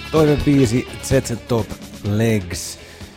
Toinen biisi, ZZ Top Legs.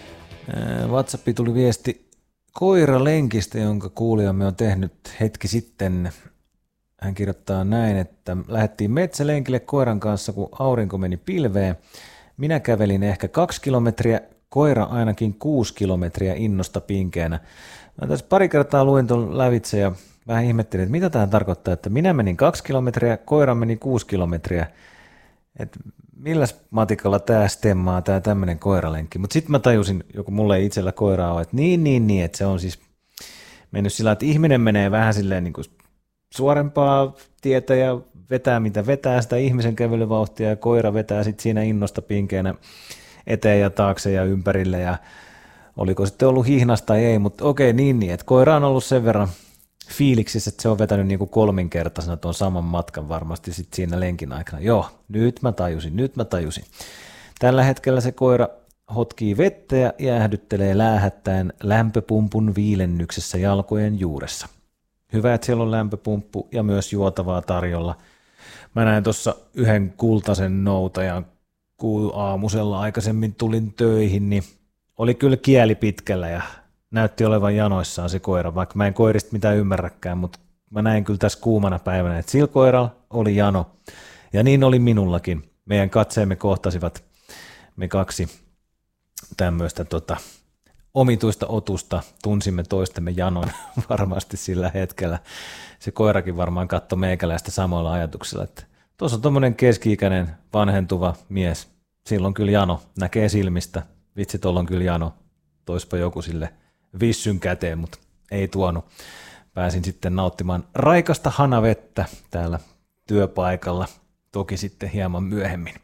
WhatsAppi tuli viesti koiralenkistä, jonka kuulijamme on tehnyt hetki sitten. Hän kirjoittaa näin, että lähdettiin metsälenkille koiran kanssa, kun aurinko meni pilveen. Minä kävelin ehkä 2 kilometriä, koira ainakin 6 kilometriä innosta pinkeänä. Mä tässä pari kertaa luin tuon lävitse ja vähän ihmettelin, että mitä tämä tarkoittaa, että minä menin 2 kilometriä, koira meni 6 kilometriä. Että milläs matikalla tämä stemmaa, tämä tämmöinen koiralenkki. Mutta sitten mä tajusin, joku mulle ei itsellä koiraa ole, että niin, että se on siis mennyt sillä, että ihminen menee vähän silleen niin kuin suorempaa tietä ja vetää mitä vetää sitä ihmisen kävelyvauhtia ja koira vetää sitten siinä innosta pinkeenä eteen ja taakse ja ympärille ja oliko sitten ollut hihnasta tai ei, mutta okei niin, että koira on ollut sen verran fiiliksissä, että se on vetänyt niin kuin 3-kertaisena tuon saman matkan varmasti sitten siinä lenkin aikana. Joo, nyt mä tajusin. Tällä hetkellä se koira hotkii vettä ja jäähdyttelee läähättäen lämpöpumpun viilennyksessä jalkojen juuressa. Hyvä, että siellä on lämpöpumppu ja myös juotavaa tarjolla. Mä näin tuossa yhden kultaisen noutajan, kun aamusella aikaisemmin tulin töihin, niin oli kyllä kieli pitkällä ja näytti olevan janoissaan se koira, vaikka mä en koirista mitään ymmärräkään, mutta mä näin kyllä tässä kuumana päivänä, että sillä koiralla oli jano. Ja niin oli minullakin. Meidän katseemme kohtasivat me kaksi tämmöistä omituista otusta, tunsimme toistemme janon varmasti sillä hetkellä. Se koirakin varmaan katsoi meikäläistä samoilla ajatuksilla, että tuossa on tommoinen keski-ikäinen vanhentuva mies, sillä on kyllä jano, näkee silmistä, vitsi tuolla on kyllä jano, toispa joku sille vissyn käteen, mutta ei tuonut. Pääsin sitten nauttimaan raikasta hanavettä täällä työpaikalla, toki sitten hieman myöhemmin.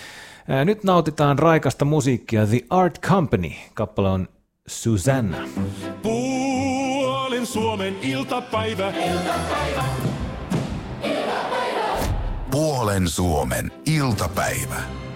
Nyt nautitaan raikasta musiikkia. The Art Company, kappale on Susanna. Puolen Suomen iltapäivä. Puolen Suomen iltapäivä.